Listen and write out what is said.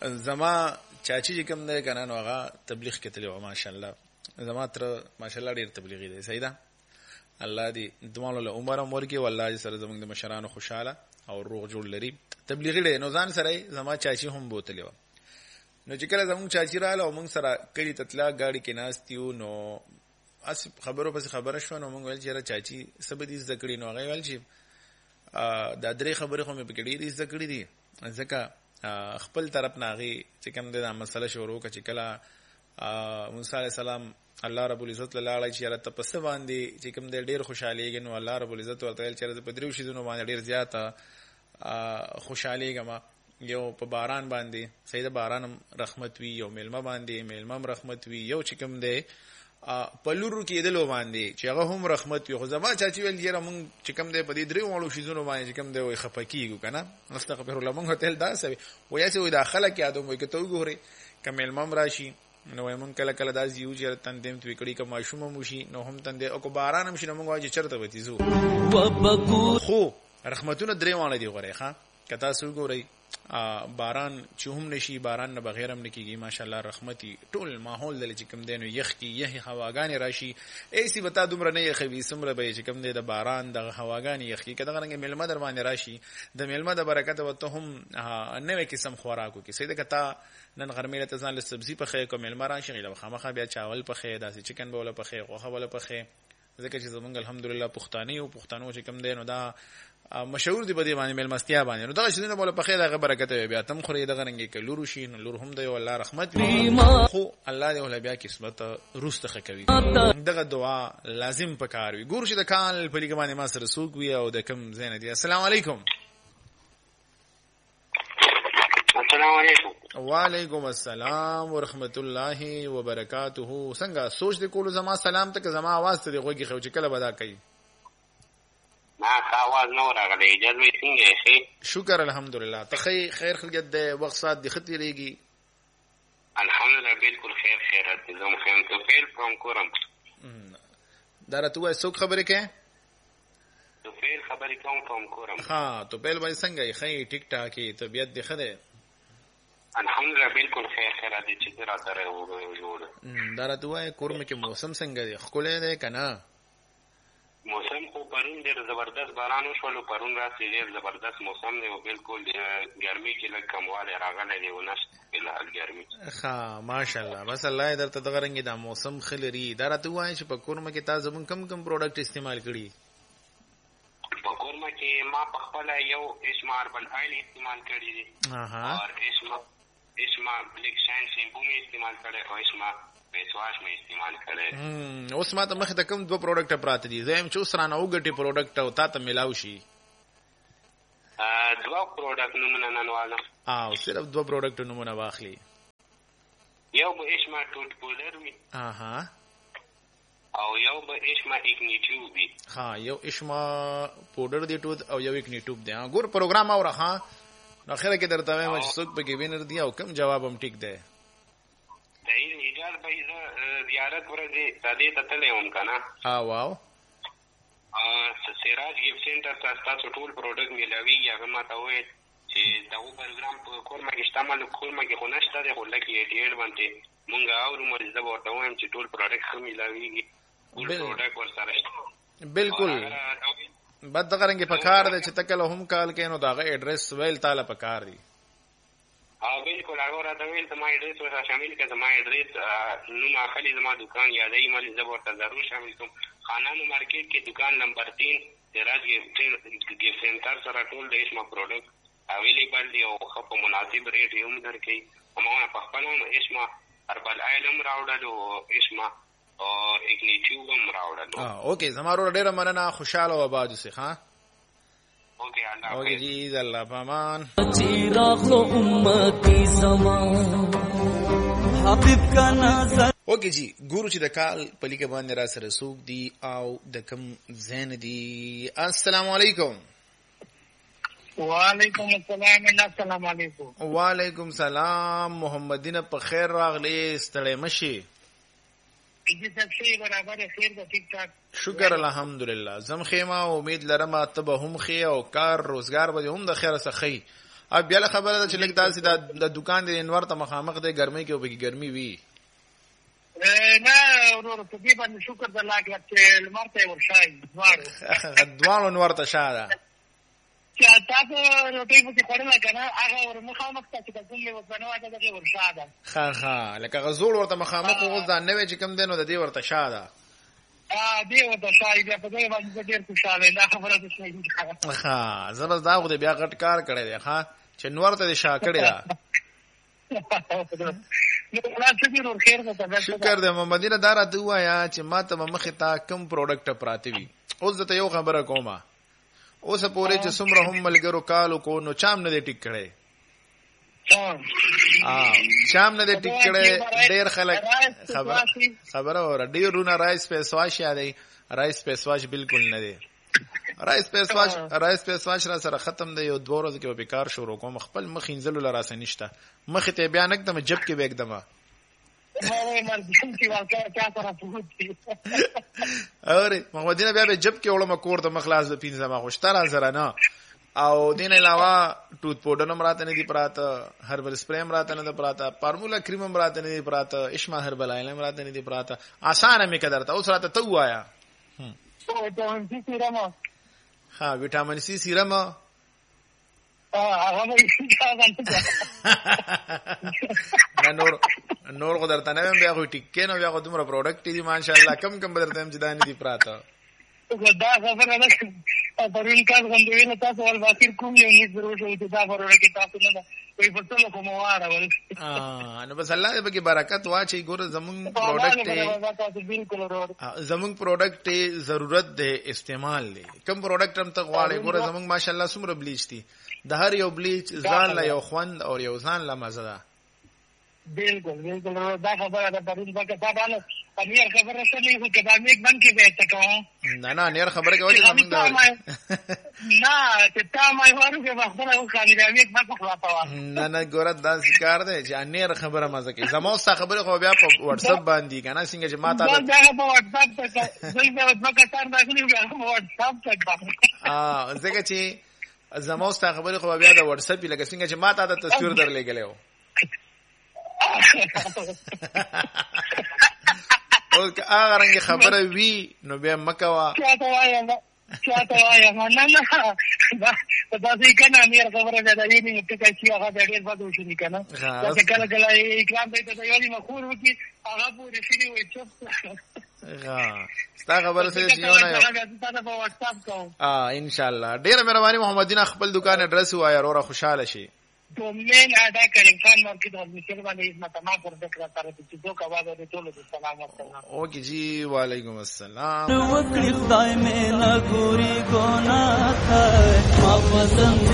زما چاچی کوم دی کنه نو هغه تبلیغ کتلی و ماشاءالله زما تر ماشاءالله ډیر تبلیغی دی سیدا الله دې دمانو له عمر ورکی والله سره زمونږ د مشرانو خوشاله او روغ جوړ لري تبلیغی دی نو ځان سره زما چاچی هم بوتلی و نو چې کله زمونږ چاچی رااله او مونږ سره کلی تطلا گاڑی کې ناستیو نو اس خبرو پس خبره شو نو مونږ ویل چې چاچی سبدي ذکرې نو هغه ویل چې دا درې خبرې خو مې پکې ډېرې ذکرې دي ځکه خپل طرف ناغي چې کوم دا مسله شروع کړه چې کله موسی عليه السلام الله رب العزت له لاړ چې راته پس باندې چې کوم دې ډېر خوشاليږي نو الله رب العزت ورته ویل چې په دریو شیزونو باندې ډېر زیاته خوشاليږم یو په باران باندې سید باران رحمت وی یو ملما باندې ملمم رحمت وی یو چې کوم دې پلورو کې دلو باندې چې هغه هم رحمت وي خو زما چاچی ویل یره مونږ چې کوم دې په دې درې وړو شیزونو باندې چې کوم دې وي خپکیږو کنه استغفر الله مونږ هتل دا سوي ویا چې وي داخله کې ادم وي کته وګوري کمل مم راشي نو مونږ کله کله دا زیو چې تندم توې کړي کما شوم موشي نو هم تندې او کو باران هم شي نو مونږ واجی چرته وتی زو خو رحمتونه درې وانه دی غره ښا کتا سو ګوري باران چې هم نشي باران نه بغیر هم نکیږي ماشاءالله رحمتي ټول ماحول دل چې کوم دینو یخ کی یه هواګانی راشي ایسی وتا دومره نه یخوي سمره به چې کوم دی د باران د هواګانی یخ کی کده غنګ ملما در باندې راشي د ملما د برکت وته هم نوې قسم خوراکو کې سیده کتا نن غرمې ته ځان له سبزی په خې کوم ملما راشي غل خامخا بیا چاول په خې داسې چکن بوله په خې غوخه بوله په خې ځکه چې زمونږ الحمدلله پښتاني او پښتنو چې کوم دینو دا مشهور دی په دې باندې ملمستیا باندې نو دا شنو بوله په خیر هغه برکت وي بیا تم خوري دغه رنګي کې لورو شي نو لور هم دی والله رحمت وي خو الله دې ول بیا قسمت روسته کوي دغه دعا لازم پکار وي ګور شي د کال په لګ باندې ما سره سوق وي او د کم زین دي السلام علیکم السلام علیکم وعلیکم السلام ورحمت الله وبرکاته څنګه سوچ دې کولو زما سلام ته زما आवाज ته غوږی خو چې کله بدا کوي ما آواز نو راغلی اجازه څنګه شي شکر الحمدلله ته خیر خلګت د وخت سات د ختی ریږي الحمدلله بالکل خیرات زم خیم تو فیل فرام کورم درته څوک خبرې کوي تو فیل خبرې کوم فرام کورم ها تو بیل وای څنګه خی ټیک ټاک طبیعت دی خده الحمدلله بالکل خیرات دي چې راته راوړو درته وای کورم کې موسم څنګه دی خولې دی کنه موسم خو پرون ډېر زبردست باران وشول پرون راځي ډېر زبردست موسم دی او بالکل ګرمي کې لږ کمواله راغلی دی ونس بلحال ګرمي ها ماشاءالله بس الله درته دغه رنګ دا موسم خلري درته وای چې په کورم کې تاسو زمون کم پروډکټ استعمال کړي په کورم کې ما په خپل یو اسم اربل آیل استعمال کړی دی او اسم بلیک شاین شیمپو می استعمال کړی او اسم بیسواش می استعمال کړي اوس ما ته مخ ته کوم 2 پروډکټ پراته دي زم چې اوس رانه وګټي پروډکټ او تا ته ملاوي شي 2 پروډکټ نمونه ننواله او صرف 2 پروډکټ نمونه واخلي یو به اسما ټوټ پودر وي او یو به اسما اګنیټیو وي ها یو اسما پودر دی ټوت او یو اګنیټیو دی ګور پروګرام اور ها نو اخر کې درته وایم چې څوک به کې وینر دی او کم جواب هم ټیک دی دای ایجاد به زیارت ورته تدې ته تلې هم کنه واو سراج گیفت سینټر تاسو ټول پروډکټ ملوي یا ما ته وې چې دا پروګرام په کورما کې استعمال کورما کې خونشته دی خو لکه ایډیټ باندې مونږ اورو مرز دا ورته وایم چې ټول پروډکټ هم ملوي ټول پروډکټ ورسره بالکل بد دغه رنګ په کار دی چې تکله هم کال کې نو داغه ایڈریس ویل تعالی په کار دی بالکل هغه راته ویل ته ما ایډریس ورته شامل کړه ما ایډریس نو ما خالي زما دکان یادای مې زبرته ضرور شامل کوم خانانو مارکیټ کې دکان نمبر 3 سراج گیفت سینټر سره ټول د اسما پروډکټ اویلیبل دی او خپ مناسب ریټ هم درکې امونه په خپل اسما اربل ایلم راوړل او اسما او اګنیټیو هم راوړل اوکې زمارو ډېر مننه خوشاله و آباد اوسې ها اوکې الله اوکې جی الله پامان چیراغ امتی زمان حبیب کا نظر اوکې جی ګورو چې د کال پلیکه باندې را سره سوق دی او د کم زین دی السلام علیکم وعلیکم السلام السلام علیکم وعلیکم السلام محمدین په خیر راغلی ستړی مشي شکر الحمدلله زم خیمه امید لرم ته به هم خي او کار روزګار به هم د خیر څخه خي اب بیا خبره ده چې لګ تاسو د دکان د انور ته مخامخ د ګرمۍ کې وبګي ګرمي وی نه ورور په دې باندې شکر د الله چې لمرته ورشای دوانو انور ته شاده چې تاسو روټي په خورل کنه هغه ور مخامخ ته چې کومه وسنه واده د ورشاده ها لکه غزول ورته مخامخ او ځان نه وی چې کم دینو د دې ورته شاده دی ورته شای بیا په دې باندې ډېر خوشاله دا خبره ده چې ها زما دا خو دې بیا غټ کار کړی دی ها چې نور ته شا کړی دا شکر دې محمدینه دارا دوایا چې ما ته مخه تا کم پروډکټ پراتی وي اوس ته یو خبره کومه اوس پورې چې څومره هم ملګرو کالو کو نو چام نه دې ټیک کړي چام نه دې ټیک کړي ډېر خلک خبره اور ډېرونه رایس پیسواش یادې رایس پیسواش بالکل نه دی رایس پیسواش را سره ختم دی یو 2 ورځې کې به کار شروع کوم خپل مخینځلو لراسه نشته مخ ته بیان کدم جب کې وګدمه اوره محمدینه بیا به جب کې وړم کور د مخلاص د پینځه ما خوشتره زره نه او دین علاوه ټوت پاوډر هم راته نه دی پراته هربل سپری هم راته نه دی پراته فارمولا کریم هم راته نه دی پراته اشما هربل آیل هم راته نه دی پراته آسان می کدرته اوس راته تو وایا ها وټامین سی سیرم نور خو درته نه بیا خو ټیکې نو بیا خو دومره پروډکټ دي ماشاءالله کم بدرته هم جدا نه دي پراته دا خبره ده پرون کار غونډې نه تاسو ول باکر کوم یو نه ضرور شو چې دا پرونه کې تاسو نه وي په ټولو کوم واره ول نو بس الله دې به برکت واچي ګور زمون پروډکټ ضرورت دې استعمال دې کم پروډکټ هم ته غواړي ګور زمون ماشاءالله سمره بلیچ دي د هر یو بلیچ ځان لا یو خوند او یو ځان لا مزه ده بالکل دا خبره ده پرون دا که امیر خبره شنه خو که دا میک من کې به تکو نه نیر خبره کوي زمونږ نه چې تا ما ورته وختونه خو خالي دا میک ما خو راپوا نه ګوره دا ذکر ده چې نیر خبره مزه کوي زموږ څخه خبره خو بیا په واتس اپ باندې کنه څنګه چې ما ته دا په واتس اپ ته زه به واتس اپ ته راغلی بیا په واتس اپ ته ځکه چې زموږ څخه خبره خو بیا د واتس اپ لکه څنګه چې ما ته د تصویر درلېګلې او که هغه رنګ خبره وی نو بیا مکوا چاته وایم نه دا ځکه کنه امیر خبره ده دا یې نه ټکای چې هغه ډېر بده شي کنه دا کله کله اکرام دې ته یو مخور وکي هغه پورې شي وي چپ ستا خبره سره دیو نه ان شاء الله ډېر مهرباني محمدینه خپل دکان اډرس وایا اورا خوشاله شي domain ada Karimkhan Market और मिशन वाले इसमें तमाम प्रोडक्ट रहता है तो चीजों का वादा दे तो लोग सलाम करना ओके जी वालेकुम अस्सलाम वक्र खुदाई में ना गोरी को ना था